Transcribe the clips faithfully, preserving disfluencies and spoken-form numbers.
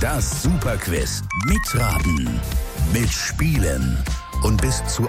Das Superquiz. Mitraten, mitspielen und bis zu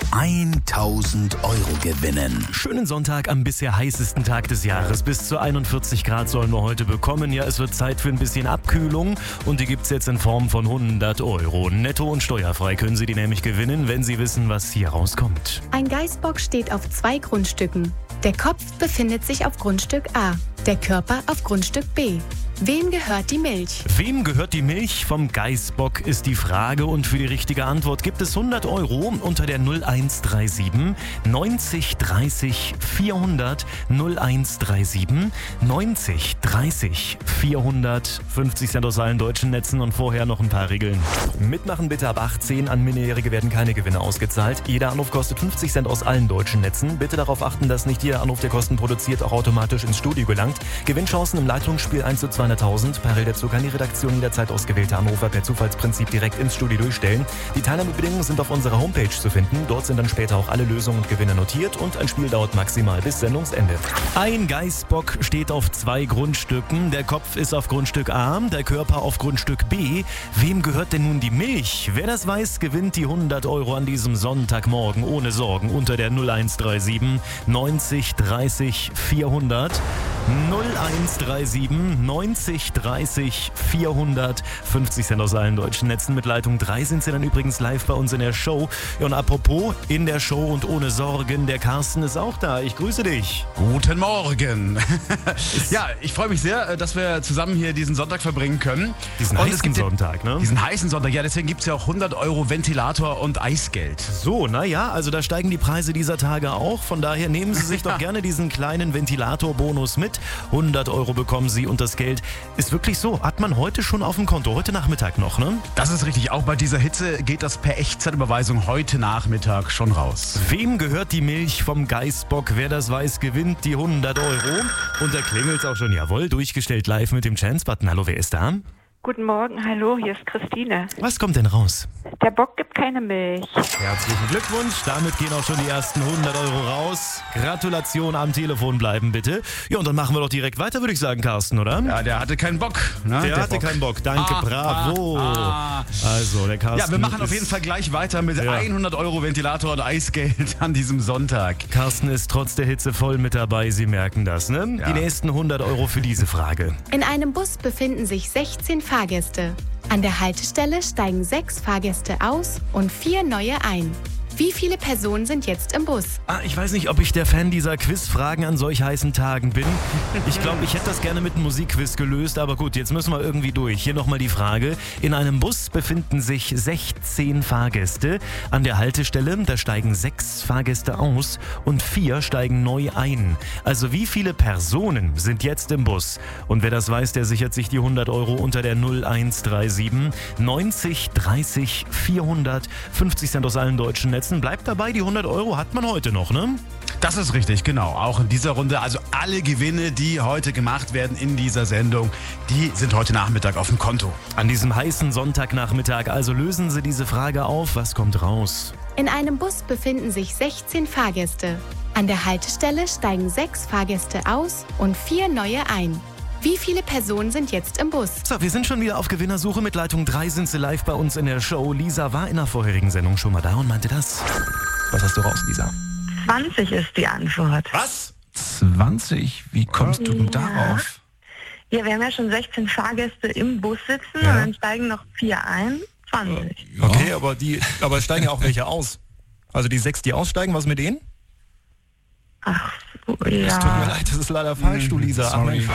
tausend Euro gewinnen. Schönen Sonntag am bisher heißesten Tag des Jahres. Bis zu einundvierzig Grad sollen wir heute bekommen. Ja, es wird Zeit für ein bisschen Abkühlung und die gibt's jetzt in Form von hundert Euro. Netto und steuerfrei können Sie die nämlich gewinnen, wenn Sie wissen, was hier rauskommt. Ein Geißbock steht auf zwei Grundstücken. Der Kopf befindet sich auf Grundstück A, der Körper auf Grundstück B. Wem gehört die Milch? Wem gehört die Milch vom Geißbock ist die Frage und für die richtige Antwort gibt es hundert Euro unter der null eins drei sieben neunzig dreißig vierhundert null eins drei sieben neunzig dreißig vierhundert. fünfzig Cent aus allen deutschen Netzen und vorher noch ein paar Regeln. Mitmachen bitte ab achtzehn, an Minderjährige werden keine Gewinne ausgezahlt. Jeder Anruf kostet fünfzig Cent aus allen deutschen Netzen. Bitte darauf achten, dass nicht jeder Anruf, der Kosten produziert, auch automatisch ins Studio gelangt. Gewinnchancen im Leitungsspiel eins zu zweihunderttausend. Parallel dazu kann die Redaktion jederzeit ausgewählte Anrufer per Zufallsprinzip direkt ins Studio durchstellen. Die Teilnahmebedingungen sind auf unserer Homepage zu finden. Dort sind dann später auch alle Lösungen und Gewinne notiert und ein Spiel dauert maximal bis Sendungsende. Ein Geißbock steht auf zwei Grundstücken. Der Kopf ist auf Grundstück A, der Körper auf Grundstück B. Wem gehört denn nun die Milch? Wer das weiß, gewinnt die hundert Euro an diesem Sonntagmorgen ohne Sorgen unter der null eins drei sieben neunzig dreißig vierhundert. null eins drei sieben neunzig dreißig vierhundert. fünfzig Cent aus allen deutschen Netzen. Mit Leitung drei sind Sie dann übrigens live bei uns in der Show. Ja, und apropos in der Show und ohne Sorgen, der Carsten ist auch da. Ich grüße dich. Guten Morgen. Ja, ich freue mich sehr, dass wir zusammen hier diesen Sonntag verbringen können. Diesen und heißen Sonntag, ne? Diesen heißen Sonntag, ja, deswegen gibt es ja auch hundert Euro Ventilator und Eisgeld. So, naja, also da steigen die Preise dieser Tage auch. Von daher nehmen Sie sich doch gerne diesen kleinen Ventilatorbonus mit. hundert Euro bekommen Sie und das Geld ist wirklich so, hat man heute schon auf dem Konto, heute Nachmittag noch, ne? Das ist richtig, auch bei dieser Hitze geht das per Echtzeitüberweisung heute Nachmittag schon raus. Wem gehört die Milch vom Geißbock? Wer das weiß, gewinnt die hundert Euro. Und da klingelt's auch schon, jawohl, durchgestellt live mit dem Chance-Button. Hallo, wer ist da? Guten Morgen, hallo, hier ist Christine. Was kommt denn raus? Der Bock gibt keine Milch. Herzlichen Glückwunsch, damit gehen auch schon die ersten hundert Euro raus. Gratulation, am Telefon bleiben bitte. Ja, und dann machen wir doch direkt weiter, würde ich sagen, Carsten, oder? Ja, der hatte keinen Bock. Ne? Der, der hatte Bock. keinen Bock, danke, ah, bravo. Ah, ah. Also, der Carsten. Ja, wir machen auf jeden Fall gleich weiter mit ja. hundert Euro Ventilator und Eisgeld an diesem Sonntag. Carsten ist trotz der Hitze voll mit dabei, Sie merken das, ne? Ja. Die nächsten hundert Euro für diese Frage. In einem Bus befinden sich sechzehn Fahrgäste. An der Haltestelle steigen sechs Fahrgäste aus und vier neue ein. Wie viele Personen sind jetzt im Bus? Ah, ich weiß nicht, ob ich der Fan dieser Quizfragen an solch heißen Tagen bin. Ich glaube, ich hätte das gerne mit einem Musikquiz gelöst, aber gut, jetzt müssen wir irgendwie durch. Hier nochmal die Frage. In einem Bus befinden sich sechzehn Fahrgäste. An der Haltestelle, da steigen sechs Fahrgäste aus und vier steigen neu ein. Also wie viele Personen sind jetzt im Bus? Und wer das weiß, der sichert sich die hundert Euro unter der null eins drei sieben neunzig dreißig vierhundert. fünfzig Cent aus allen deutschen Netzen. Bleibt dabei, die hundert Euro hat man heute noch, ne? Das ist richtig, genau. Auch in dieser Runde, also alle Gewinne, die heute gemacht werden in dieser Sendung, die sind heute Nachmittag auf dem Konto. An diesem heißen Sonntagnachmittag, also lösen Sie diese Frage auf. Was kommt raus? In einem Bus befinden sich sechzehn Fahrgäste. An der Haltestelle steigen sechs Fahrgäste aus und vier neue ein. Wie viele Personen sind jetzt im Bus? So, wir sind schon wieder auf Gewinnersuche. Mit Leitung drei sind Sie live bei uns in der Show. Lisa war in der vorherigen Sendung schon mal da und meinte das. Was hast du raus, Lisa? zwanzig ist die Antwort. Was? zwanzig? Wie kommst du denn darauf? Ja, wir haben ja schon sechzehn Fahrgäste im Bus sitzen Ja. und dann steigen noch vier ein. zwanzig. Ja. Okay, aber die, aber es steigen ja auch welche aus. Also die sechs, die aussteigen, was mit denen? Ach so, Es tut mir ja. leid, das ist leider falsch, du Lisa. Sorry.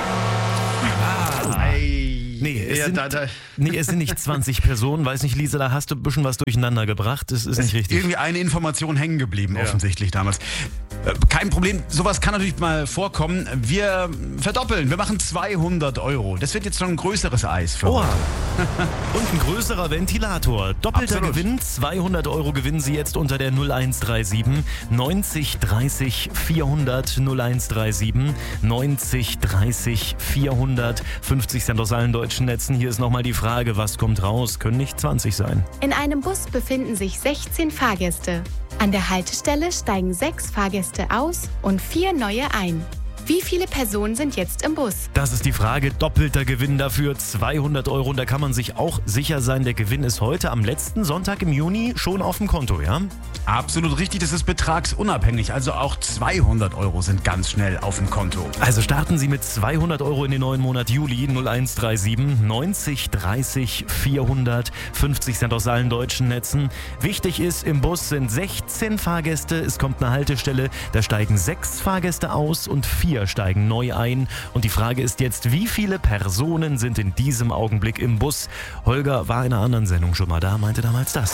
Nee, es, Ja, sind, da, da. nee, es sind nicht zwanzig Personen. Weiß nicht, Lisa, da hast du ein bisschen was durcheinander gebracht. Das ist nicht richtig. Irgendwie eine Information hängen geblieben, Ja. offensichtlich damals. Äh, Kein Problem, sowas kann natürlich mal vorkommen. Wir verdoppeln, wir machen zweihundert Euro. Das wird jetzt schon ein größeres Eis für Oha. heute. Und ein größerer Ventilator. Doppelter Absolut. Gewinn. zweihundert Euro gewinnen Sie jetzt unter der null eins drei sieben neunzig dreißig vierhundert. null eins drei sieben neunzig dreißig vierhundert. fünfzig Cent aus allen deutschen Netzen. Hier ist nochmal die Frage, was kommt raus? Können nicht zwanzig sein. In einem Bus befinden sich sechzehn Fahrgäste. An der Haltestelle steigen sechs Fahrgäste aus und vier neue ein. Wie viele Personen sind jetzt im Bus? Das ist die Frage. Doppelter Gewinn dafür, zweihundert Euro. Und da kann man sich auch sicher sein, der Gewinn ist heute am letzten Sonntag im Juni schon auf dem Konto, ja? Absolut richtig, das ist betragsunabhängig. Also auch zweihundert Euro sind ganz schnell auf dem Konto. Also starten Sie mit zweihundert Euro in den neuen Monat Juli. null eins drei sieben neunzig dreißig vierhundert, fünfzig Cent aus allen deutschen Netzen. Wichtig ist, im Bus sind sechzehn Fahrgäste. Es kommt eine Haltestelle, da steigen sechs Fahrgäste aus und vier steigen neu ein. Und die Frage ist jetzt, wie viele Personen sind in diesem Augenblick im Bus? Holger war in einer anderen Sendung schon mal da, meinte damals das.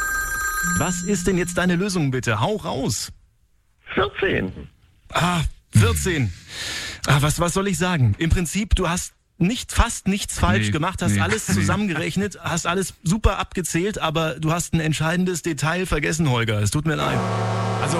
Was ist denn jetzt deine Lösung, bitte? Hau raus. vierzehn. Ah, vierzehn. Ah, was, was soll ich sagen? Im Prinzip, du hast nicht fast nichts falsch Nee, gemacht, hast nee, alles nee. zusammengerechnet, hast alles super abgezählt, aber du hast ein entscheidendes Detail vergessen, Holger. Es tut mir leid. Also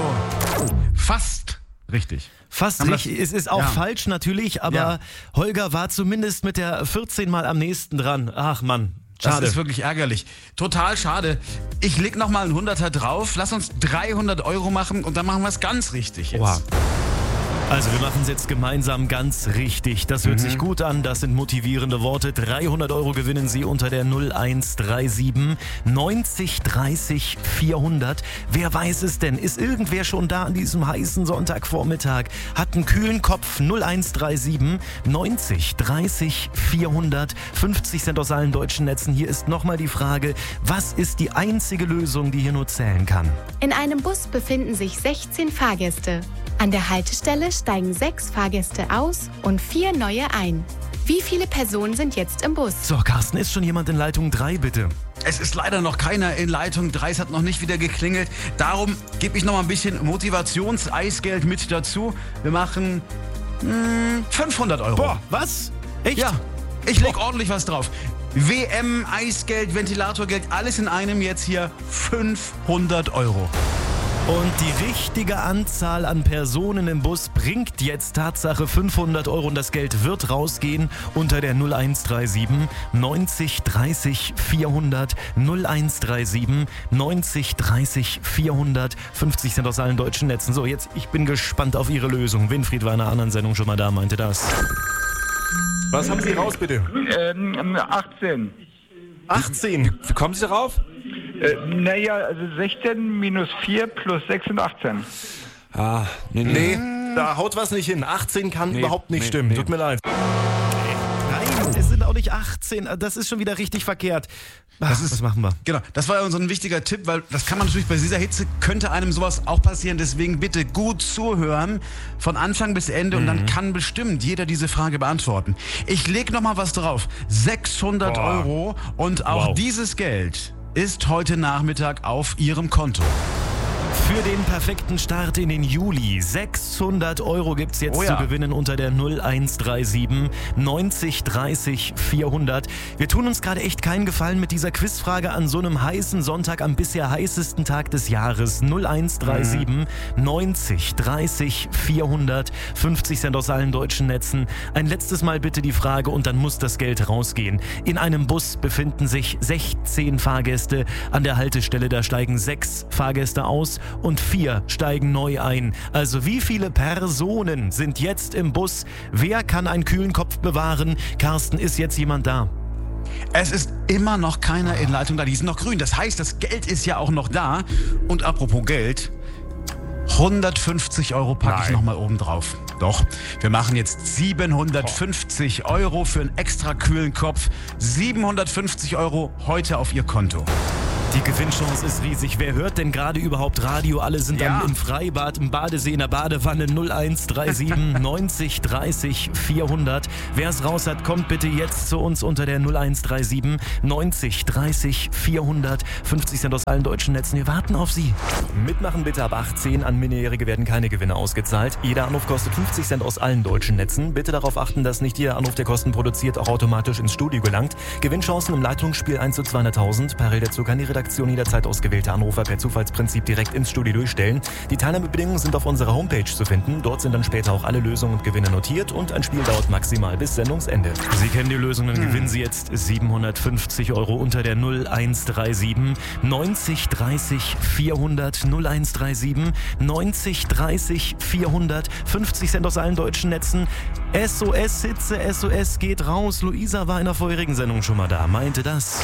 fast richtig. Fast Haben wir richtig. das- Es ist auch Ja. falsch natürlich, aber Ja. Holger war zumindest mit der vierzehn mal am nächsten dran. Ach Mann, Das schade. ist wirklich ärgerlich. Total schade. Ich leg noch mal einen Hunderter drauf. Lass uns dreihundert Euro machen und dann machen wir es ganz richtig jetzt. Oha. Also wir machen es jetzt gemeinsam ganz richtig. Das hört sich gut an, das sind motivierende Worte. dreihundert Euro gewinnen Sie unter der null eins drei sieben neunzig dreißig vierhundert. Wer weiß es denn? Ist irgendwer schon da an diesem heißen Sonntagvormittag? Hat einen kühlen Kopf. null eins drei sieben neunzig dreißig vierhundert. fünfzig Cent aus allen deutschen Netzen. Hier ist nochmal die Frage, was ist die einzige Lösung, die hier nur zählen kann? In einem Bus befinden sich sechzehn Fahrgäste. An der Haltestelle steigen sechs Fahrgäste aus und vier neue ein. Wie viele Personen sind jetzt im Bus? So, Carsten, ist schon jemand in Leitung drei, bitte? Es ist leider noch keiner in Leitung drei, es hat noch nicht wieder geklingelt. Darum gebe ich noch mal ein bisschen Motivations-Eisgeld mit dazu. Wir machen mh, fünfhundert Euro. Boah, was? Echt? Ja, ich leg ordentlich was drauf. W M, Eisgeld, Ventilatorgeld, alles in einem jetzt hier fünfhundert Euro. Und die richtige Anzahl an Personen im Bus bringt jetzt Tatsache fünfhundert Euro und das Geld wird rausgehen unter der null eins drei sieben neunzig dreißig vierhundert, null eins drei sieben neunzig dreißig vierhundert, fünfzig Cent aus allen deutschen Netzen. So, jetzt, ich bin gespannt auf Ihre Lösung. Winfried war in einer anderen Sendung schon mal da, meinte das. Was haben Sie raus, bitte? Ähm, achtzehn. achtzehn. Wie kommen Sie darauf? Äh, naja, also sechzehn minus vier plus sechs sind achtzehn. Ah, nee, Nee, da haut was nicht hin. achtzehn kann Nee, überhaupt nicht nee, stimmen. nee. Tut mir leid. Nein, es sind auch nicht achtzehn. Das ist schon wieder richtig verkehrt. Ach, ist- was machen wir? Genau, das war ja so ein wichtiger Tipp, weil das kann man natürlich bei dieser Hitze, könnte einem sowas auch passieren. Deswegen bitte gut zuhören, von Anfang bis Ende und dann kann bestimmt jeder diese Frage beantworten. Ich leg noch mal was drauf. sechshundert Boah. Euro und auch Wow. dieses Geld ist heute Nachmittag auf Ihrem Konto. Für den perfekten Start in den Juli. sechshundert Euro gibt's jetzt Oh ja. zu gewinnen unter der null eins drei sieben neunzig dreißig vierhundert. Wir tun uns gerade echt keinen Gefallen mit dieser Quizfrage an so einem heißen Sonntag, am bisher heißesten Tag des Jahres. null eins drei sieben neunzig dreißig vierhundert, fünfzig Cent aus allen deutschen Netzen. Ein letztes Mal bitte die Frage und dann muss das Geld rausgehen. In einem Bus befinden sich sechzehn Fahrgäste. An der Haltestelle, da steigen sechs Fahrgäste aus und vier steigen neu ein. Also wie viele Personen sind jetzt im Bus? Wer kann einen kühlen Kopf bewahren? Carsten, ist jetzt jemand da? Es ist immer noch keiner in Leitung da, die sind noch grün. Das heißt, das Geld ist ja auch noch da. Und apropos Geld, hundertfünfzig Euro packe ich Nein. noch mal oben drauf. Doch, wir machen jetzt siebenhundertfünfzig Euro für einen extra kühlen Kopf. siebenhundertfünfzig Euro heute auf Ihr Konto. Die Gewinnchance ist riesig. Wer hört denn gerade überhaupt Radio? Alle sind Ja. dann im Freibad, im Badesee, in der Badewanne. null eins drei sieben neunzig dreißig vierhundert. Wer es raus hat, kommt bitte jetzt zu uns unter der null eins drei sieben neunzig dreißig vierhundert. fünfzig Cent aus allen deutschen Netzen. Wir warten auf Sie. Mitmachen bitte ab achtzehn. An Minderjährige werden keine Gewinne ausgezahlt. Jeder Anruf kostet fünfzig Cent aus allen deutschen Netzen. Bitte darauf achten, dass nicht jeder Anruf, der Kosten produziert, auch automatisch ins Studio gelangt. Gewinnchancen im Leitungsspiel eins zu zweihunderttausend. Parallel dazu kann die Redaktion Anrufbeantwortungsaktion jederzeit ausgewählte Anrufer per Zufallsprinzip direkt ins Studio durchstellen. Die Teilnahmebedingungen sind auf unserer Homepage zu finden. Dort sind dann später auch alle Lösungen und Gewinne notiert und ein Spiel dauert maximal bis Sendungsende. Sie kennen die Lösungen, hm. gewinnen Sie jetzt siebenhundertfünfzig Euro unter der null eins drei sieben neunzig dreißig vierhundert null eins drei sieben neunzig dreißig vierhundert fünfzig Cent aus allen deutschen Netzen. S O S-Hitze, S O S geht raus. Luisa war in der vorherigen Sendung schon mal da, meinte das.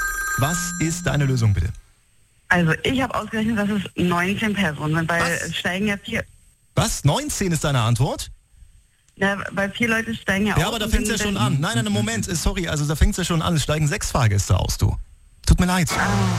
Was ist deine Lösung, bitte? Also ich habe ausgerechnet, dass es neunzehn Personen sind, weil Was? es steigen ja vier... Was? neunzehn ist deine Antwort? Ja, weil vier Leute steigen ja, Ja, aus. aber da und fängt es ja dann- schon an. Nein, nein, Moment, sorry, also da fängt es ja schon an. Es steigen sechs Fahrgäste aus, du. Tut mir leid.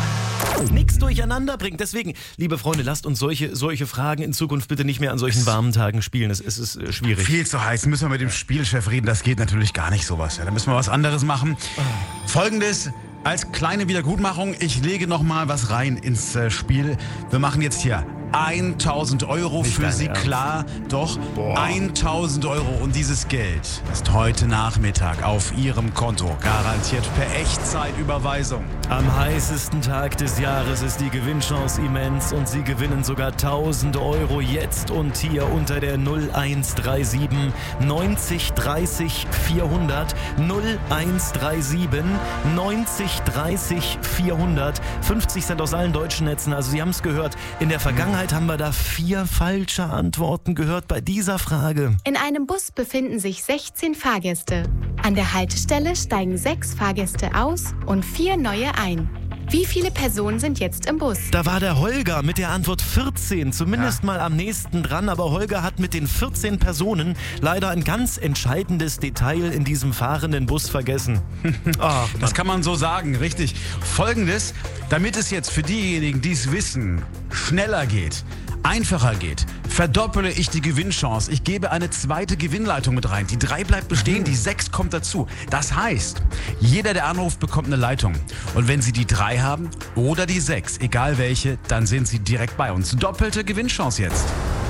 Nichts durcheinander bringt. Deswegen, liebe Freunde, lasst uns solche, solche Fragen in Zukunft bitte nicht mehr an solchen warmen Tagen spielen. Es, es ist äh, schwierig. Viel zu heiß. Müssen wir mit dem Spielchef reden. Das geht natürlich gar nicht sowas. Ja, da müssen wir was anderes machen. Folgendes. Als kleine Wiedergutmachung, ich lege noch mal was rein ins äh, Spiel. Wir machen jetzt hier tausend Euro Nicht für dein Sie, Ernst. klar. Doch, Boah. tausend Euro. Und dieses Geld ist heute Nachmittag auf Ihrem Konto. Garantiert per Echtzeitüberweisung. Am heißesten Tag des Jahres ist die Gewinnchance immens und Sie gewinnen sogar tausend Euro jetzt und hier unter der null eins drei sieben neunzig dreißig vierhundert null eins drei sieben neunzig dreißig vierhundert fünfzig Cent aus allen deutschen Netzen. Also Sie haben es gehört, in der Vergangenheit haben wir da vier falsche Antworten gehört bei dieser Frage. In einem Bus befinden sich sechzehn Fahrgäste. An der Haltestelle steigen sechs Fahrgäste aus und vier neue ein. Wie viele Personen sind jetzt im Bus? Da war der Holger mit der Antwort vierzehn, zumindest mal am nächsten dran. Aber Holger hat mit den vierzehn Personen leider ein ganz entscheidendes Detail in diesem fahrenden Bus vergessen. Ach, Das kann man so sagen, richtig. Folgendes, damit es jetzt für diejenigen, die es wissen, schneller geht, einfacher geht, verdoppele ich die Gewinnchance. Ich gebe eine zweite Gewinnleitung mit rein. Die drei bleibt bestehen, die sechs kommt dazu. Das heißt, jeder, der anruft, bekommt eine Leitung. Und wenn Sie die drei haben oder die sechs, egal welche, dann sind Sie direkt bei uns. Doppelte Gewinnchance jetzt.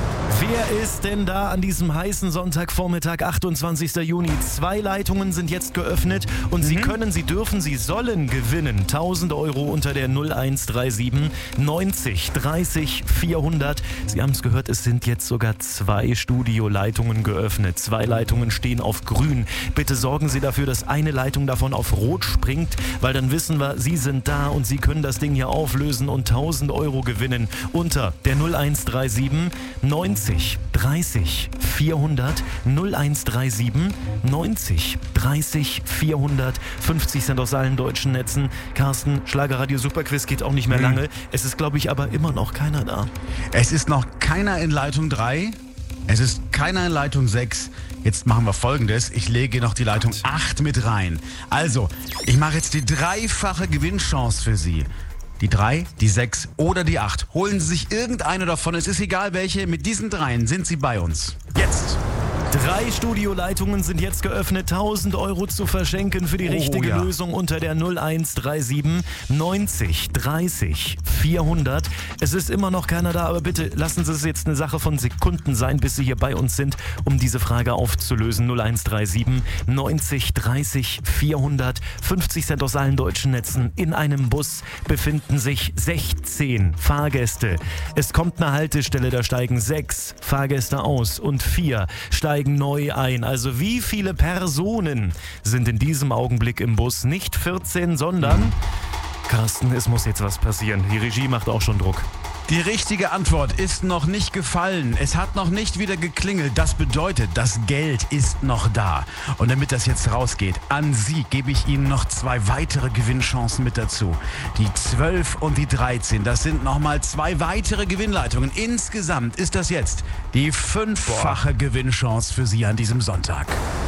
Wer ist denn da an diesem heißen Sonntagvormittag, achtundzwanzigster Juni? Zwei Leitungen sind jetzt geöffnet und Sie können, Sie dürfen, Sie sollen gewinnen. tausend Euro unter der null eins drei sieben neunzig dreißig vierhundert. Sie haben es gehört, es sind jetzt sogar zwei Studioleitungen geöffnet. Zwei Leitungen stehen auf grün. Bitte sorgen Sie dafür, dass eine Leitung davon auf rot springt, weil dann wissen wir, Sie sind da und Sie können das Ding hier auflösen und tausend Euro gewinnen unter der null eins drei sieben neunzig dreißig vierhundert null eins drei sieben neunzig dreißig vierhundert fünfzig Cent aus allen deutschen Netzen. Carsten, Schlagerradio Superquiz geht auch nicht mehr lange. Es ist, glaube ich, aber immer noch keiner da. Es ist noch keiner in Leitung drei. Es ist keiner in Leitung sechs. Jetzt machen wir Folgendes. Ich lege noch die Leitung acht mit rein. Also, ich mache jetzt die dreifache Gewinnchance für Sie. Die drei, die sechs oder die acht. Holen Sie sich irgendeine davon. Es ist egal welche. Mit diesen dreien sind Sie bei uns. Jetzt. Drei Studioleitungen sind jetzt geöffnet, tausend Euro zu verschenken für die Oh, richtige ja. Lösung unter der null eins drei sieben neunzig dreißig vierhundert. Es ist immer noch keiner da, aber bitte lassen Sie es jetzt eine Sache von Sekunden sein, bis Sie hier bei uns sind, um diese Frage aufzulösen. null eins drei sieben neunzig dreißig vierhundert fünfzig Cent aus allen deutschen Netzen. In einem Bus befinden sich sechzehn Fahrgäste. Es kommt eine Haltestelle, da steigen sechs Fahrgäste aus und vier steigen neu ein. Also wie viele Personen sind in diesem Augenblick im Bus? Nicht vierzehn, sondern... Carsten, es muss jetzt was passieren. Die Regie macht auch schon Druck. Die richtige Antwort ist noch nicht gefallen. Es hat noch nicht wieder geklingelt. Das bedeutet, das Geld ist noch da. Und damit das jetzt rausgeht, an Sie gebe ich Ihnen noch zwei weitere Gewinnchancen mit dazu. Die zwölf und die dreizehn. Das sind nochmal zwei weitere Gewinnleitungen. Insgesamt ist das jetzt die fünffache Gewinnchance für Sie an diesem Sonntag.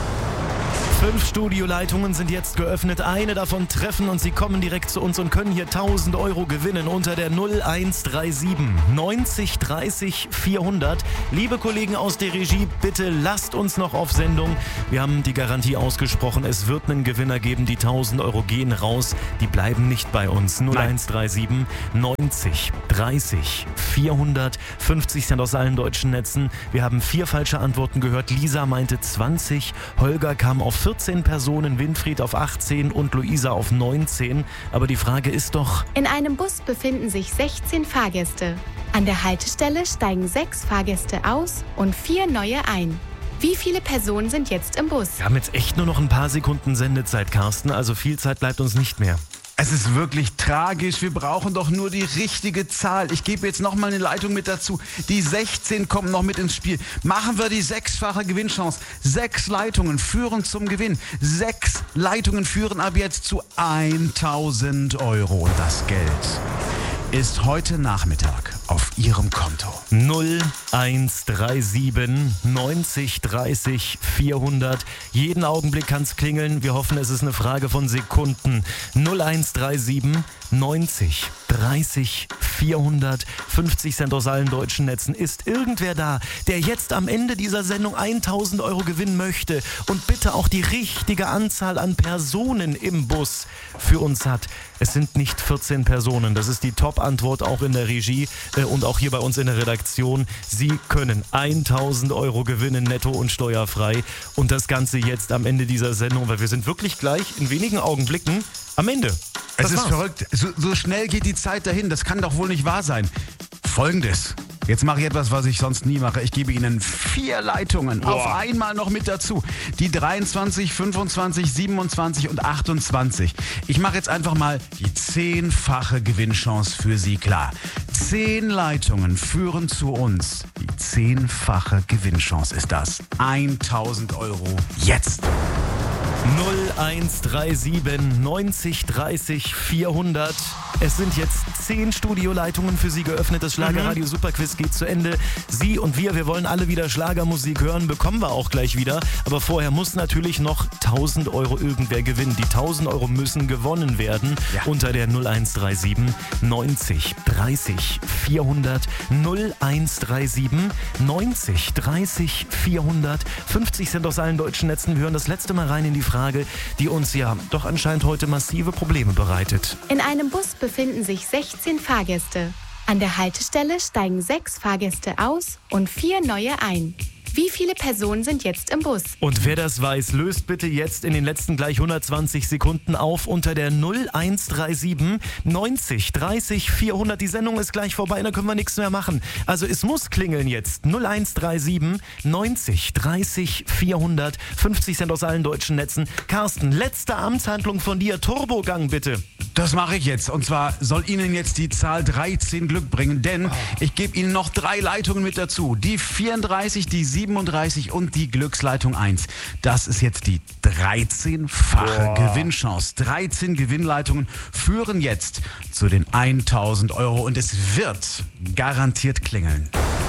Fünf Studioleitungen sind jetzt geöffnet, eine davon treffen und Sie kommen direkt zu uns und können hier tausend Euro gewinnen unter der null eins drei sieben neunzig dreißig vierhundert. Liebe Kollegen aus der Regie, bitte lasst uns noch auf Sendung. Wir haben die Garantie ausgesprochen, es wird einen Gewinner geben, die tausend Euro gehen raus, die bleiben nicht bei uns. null eins drei sieben neunzig dreißig vierhundert fünfzig Cent aus allen deutschen Netzen. Wir haben vier falsche Antworten gehört. Lisa meinte zwanzig, Holger kam auf vierzig vierzehn Personen, Winfried auf achtzehn und Luisa auf neunzehn. Aber die Frage ist doch... In einem Bus befinden sich sechzehn Fahrgäste. An der Haltestelle steigen sechs Fahrgäste aus und vier neue ein. Wie viele Personen sind jetzt im Bus? Wir haben jetzt echt nur noch ein paar Sekunden Sendezeit, Carsten. Also viel Zeit bleibt uns nicht mehr. Es ist wirklich tragisch. Wir brauchen doch nur die richtige Zahl. Ich gebe jetzt noch mal eine Leitung mit dazu. Die sechzehn kommen noch mit ins Spiel. Machen wir die sechsfache Gewinnchance. Sechs Leitungen führen zum Gewinn. Sechs Leitungen führen ab jetzt zu tausend Euro. Und das Geld ist heute Nachmittag auf Ihrem Konto. null eins drei sieben neunzig dreißig vierhundert. Jeden Augenblick kann es klingeln. Wir hoffen, es ist eine Frage von Sekunden. null eins drei sieben neunzig dreißig vierhundert. fünfzig Cent aus allen deutschen Netzen. Ist irgendwer da, der jetzt am Ende dieser Sendung tausend Euro gewinnen möchte und bitte auch die richtige Anzahl an Personen im Bus für uns hat? Es sind nicht vierzehn Personen. Das ist die Top-Antwort auch in der Regie äh, und auch hier bei uns in der Redaktion. Sie können tausend Euro gewinnen, netto und steuerfrei. Und das Ganze jetzt am Ende dieser Sendung, weil wir sind wirklich gleich in wenigen Augenblicken am Ende. Das Es ist war's. verrückt. So, so schnell geht die Zeit dahin. Das kann doch wohl nicht wahr sein. Folgendes. Jetzt mache ich etwas, was ich sonst nie mache. Ich gebe Ihnen vier Leitungen auf einmal noch mit dazu. Die dreiundzwanzig, fünfundzwanzig, siebenundzwanzig und achtundzwanzig. Ich mache jetzt einfach mal die zehnfache Gewinnchance für Sie klar. Zehn Leitungen führen zu uns. Die zehnfache Gewinnchance ist das. tausend Euro jetzt. null eins drei sieben neunzig dreißig vierhundert. Es sind jetzt zehn Studioleitungen für Sie geöffnet. Das Schlagerradio Superquiz geht zu Ende. Sie und wir, wir wollen alle wieder Schlagermusik hören. Bekommen wir auch gleich wieder. Aber vorher muss natürlich noch tausend Euro irgendwer gewinnen. Die tausend Euro müssen gewonnen werden. Ja. Unter der null eins drei sieben neunzig dreißig vierhundert. null eins drei sieben neunzig dreißig vierhundert. fünfzig Cent aus allen deutschen Netzen. Wir hören das letzte Mal rein in die Frage, die uns ja doch anscheinend heute massive Probleme bereitet. In einem Bus befinden sich sechzehn Fahrgäste. An der Haltestelle steigen sechs Fahrgäste aus und vier neue ein. Wie viele Personen sind jetzt im Bus? Und wer das weiß, löst bitte jetzt in den letzten gleich hundertzwanzig Sekunden auf unter der null eins drei sieben neunzig dreißig vierhundert. Die Sendung ist gleich vorbei, da können wir nichts mehr machen. Also es muss klingeln jetzt. null eins drei sieben neunzig dreißig vierhundert. fünfzig Cent aus allen deutschen Netzen. Carsten, letzte Amtshandlung von dir. Turbogang bitte. Das mache ich jetzt. Und zwar soll Ihnen jetzt die Zahl dreizehn Glück bringen, denn ich gebe Ihnen noch drei Leitungen mit dazu. Die vierunddreißig, die siebenunddreißig und die Glücksleitung eins. Das ist jetzt die dreizehnfache Gewinnchance. dreizehn Gewinnleitungen führen jetzt zu den tausend Euro und es wird garantiert klingeln.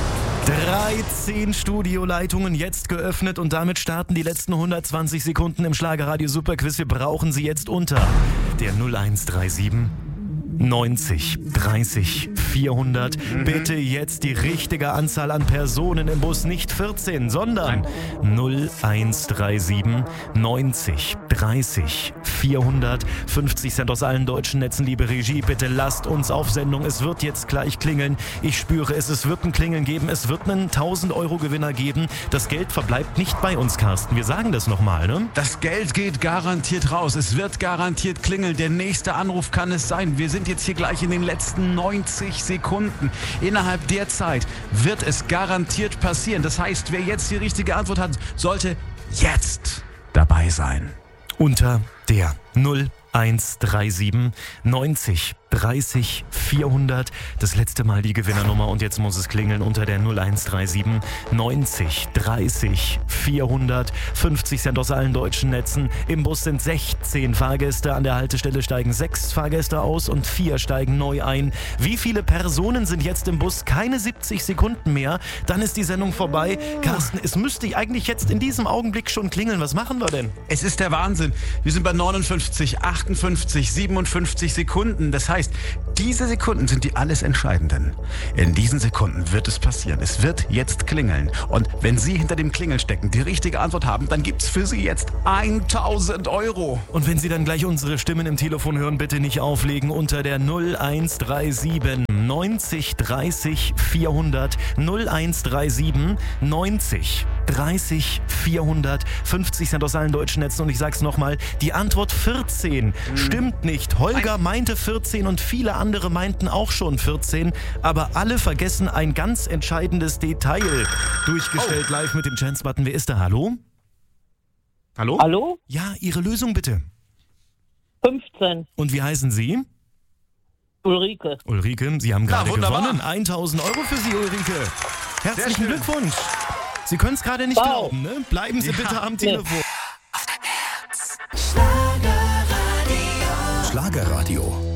dreizehn Studioleitungen jetzt geöffnet und damit starten die letzten hundertzwanzig Sekunden im Schlagerradio Superquiz. Wir brauchen sie jetzt unter der null eins drei sieben neunzig dreißig vierhundert. Mhm. Bitte jetzt die richtige Anzahl an Personen im Bus, nicht vierzehn, sondern null eins drei sieben neunzig dreißig vierhundert. fünfzig Cent aus allen deutschen Netzen, liebe Regie, bitte lasst uns auf Sendung. Es wird jetzt gleich klingeln. Ich spüre es, es wird ein Klingeln geben. Es wird einen tausend Euro Gewinner geben. Das Geld verbleibt nicht bei uns, Carsten. Wir sagen das nochmal, ne? Das Geld geht garantiert raus. Es wird garantiert klingeln. Der nächste Anruf kann es sein. Wir sind jetzt hier gleich in den letzten neunzig Sekunden. Innerhalb der Zeit wird es garantiert passieren. Das heißt, wer jetzt die richtige Antwort hat, sollte jetzt dabei sein. Unter der null eins drei sieben neunzig dreißig vierhundert. Das letzte Mal die Gewinnernummer und jetzt muss es klingeln unter der null eins drei sieben neunzig dreißig vierhundert. fünfzig Cent aus allen deutschen Netzen. Im Bus sind sechzehn Fahrgäste. An der Haltestelle steigen sechs Fahrgäste aus und vier steigen neu ein. Wie viele Personen sind jetzt im Bus? Keine siebzig Sekunden mehr. Dann ist die Sendung vorbei. Carsten, es müsste eigentlich jetzt in diesem Augenblick schon klingeln. Was machen wir denn? Es ist der Wahnsinn. Wir sind bei neunundfünfzig, achtundfünfzig, siebenundfünfzig Sekunden. Das heißt, diese Sekunden sind die alles Entscheidenden. In diesen Sekunden wird es passieren. Es wird jetzt klingeln. Und wenn Sie hinter dem Klingeln stecken, die richtige Antwort haben, dann gibt's für Sie jetzt tausend Euro. Und wenn Sie dann gleich unsere Stimmen im Telefon hören, bitte nicht auflegen unter der null eins drei sieben neunzig dreißig vierhundert. null eins drei sieben neunzig dreißig vierhundert. fünfzig Cent aus allen deutschen Netzen und ich sag's nochmal, die Antwort vierzehn stimmt nicht. Holger meinte vierzehn und viele andere meinten auch schon vierzehn, aber alle vergessen ein ganz entscheidendes Detail. Durchgestellt oh. live mit dem Chance-Button. Wer ist da? Hallo? Hallo? Hallo? Ja, Ihre Lösung bitte. fünfzehn. Und wie heißen Sie? Ulrike. Ulrike, Sie haben gerade ja, gewonnen. tausend Euro für Sie, Ulrike. Herzlichen Glückwunsch. Sie können es gerade nicht wow. glauben, ne? Bleiben Sie ja. bitte am Telefon. Schlagerradio.